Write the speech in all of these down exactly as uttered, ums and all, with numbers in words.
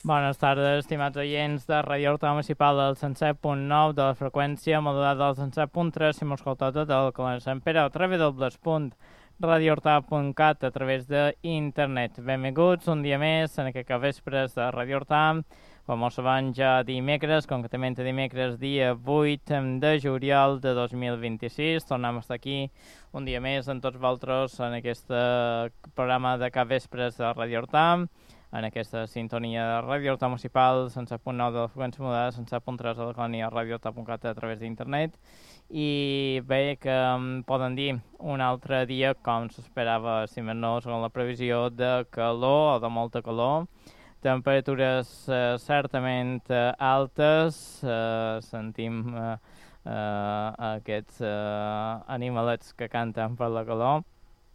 Bones tardes, estimats oients de Radio Horta Municipal del cent set punt nou de la freqüència modulada del cent set punt tres si m'escolteu tot el Calent Sant Pere o w w w punt radio horta punt cat a través d'internet. Benvinguts un dia més en aquest vespres de Radio Horta, com us sabem ja dimecres, concretament dimecres dia vuit de juliol de dos mil vint-i-sis. Tornem a estar aquí un dia més amb tots vosaltres en aquest programa de cap vespres de Radio Horta, en aquesta sintonia de Radio Horta Municipal, cent set punt nou de la freqüència modulada, cent set punt tres de la colònia radio horta punt cat a través d'internet. I bé, que um, poden dir un altre dia, com s'esperava, si més no, segons la previsió de calor o de molta calor. Temperatures eh, certament eh, altes, eh, sentim eh, eh, aquests eh, animalets que canten per la calor.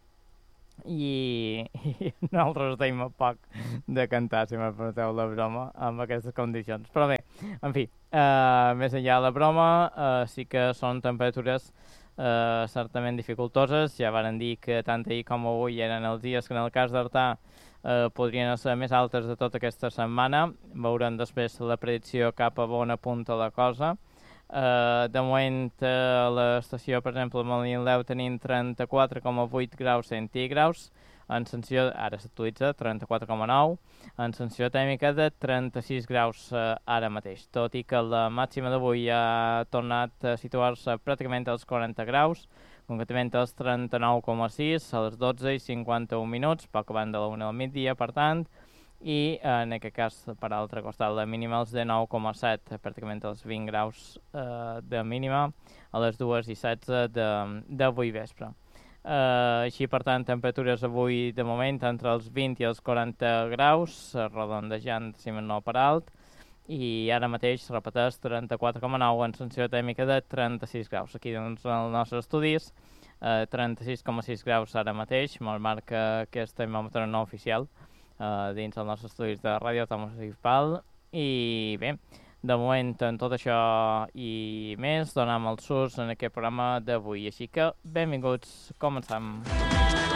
I, i nosaltres tenim a poc de cantar, si me permeteu la broma, amb aquestes condicions. Però bé, en fi, uh, més enllà de la broma, uh, sí que són temperatures uh, certament dificultoses. Ja varen dir que tant ahir com avui eren els dies que en el cas d'Artà uh, podrien ser més altes de tota aquesta setmana. Veurem després la predicció cap a on apunta la cosa. Uh, de moment uh, l'estació, per exemple, a Molinleu tenim trenta-quatre coma vuit graus centígrads, en sensació, ara s'actualitza, trenta-quatre coma nou, en sensació tèrmica de trenta-sis graus uh, ara mateix, tot i que la màxima d'avui ha tornat a situar-se pràcticament als quaranta graus, concretament als trenta-nou coma sis, a les dotze i cinquanta-un minuts, poc abans de la una del migdia, per tant, i en aquest cas, per altre costat, la mínima els de nou coma set, pràcticament els vint graus eh, de mínima a les dues i setze d'avui vespre. Eh, així, per tant, temperatures avui de moment entre els vint i els quaranta graus, redondejant, si més no, per alt, i ara mateix, repeteix, trenta-quatre coma nou en sensació tèrmica de trenta-sis graus. Aquí, doncs, en els nostres estudis, eh, trenta-sis coma sis graus ara mateix, molt marca aquest termòmetre no oficial, Uh, dins dels nostres estudis de Ràdio Horta Municipal. I bé, de moment en tot això i més donem el sus en aquest programa d'avui, així que benvinguts, comencem.